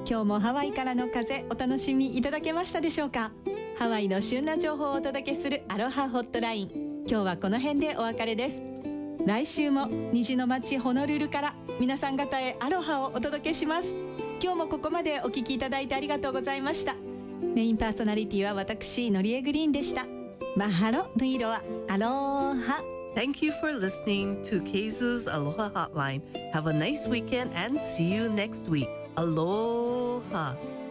今日もハワイからの風お楽しみいただけましたでしょうか。ハワイの旬な情報をお届けするアロハホットライン、今日はこの辺でお別れです。来週も虹の街ホノルルから皆さん方へアロハをお届けします。今日もここまでお聞きいただいてありがとうございました。メインパーソナリティは私のりえグリーンでした。マハロヌイロアアロハ。 Thank you for listening to Keizu's Aloha Hotline. Have a nice weekend and see you next week. Aloha.